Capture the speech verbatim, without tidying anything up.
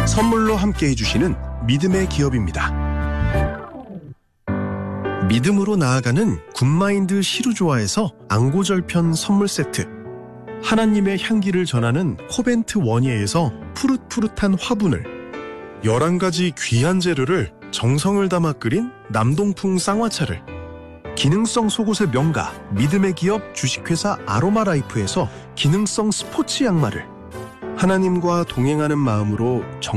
선물로 함께 해주시는 믿음의 기업입니다. 믿음으로 나아가는 굿마인드 시루조아에서 앙고절편 선물 세트, 하나님의 향기를 전하는 코벤트 원예에서 푸릇푸릇한 화분을, 열한 가지 귀한 재료를 정성을 담아 끓인 남동풍 쌍화차를, 기능성 속옷의 명가 믿음의 기업 주식회사 아로마라이프에서 기능성 스포츠 양말을, 하나님과 동행하는 마음으로 정